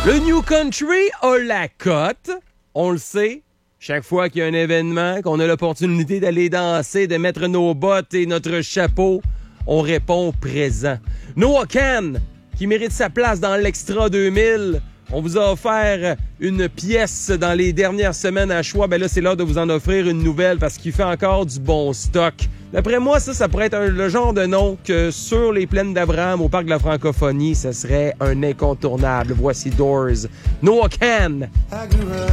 Le New Country a la cote, on le sait. Chaque fois qu'il y a un événement, qu'on a l'opportunité d'aller danser, de mettre nos bottes et notre chapeau, on répond présent. Noah Kahan, qui mérite sa place dans l'Extra 2000. On vous a offert une pièce dans les dernières semaines à choix. Ben là, c'est l'heure de vous en offrir une nouvelle parce qu'il fait encore du bon stock. D'après moi, ça pourrait être le genre de nom que sur les plaines d'Abraham, au Parc de la Francophonie, ça serait un incontournable. Voici Doors. Noah Kahan.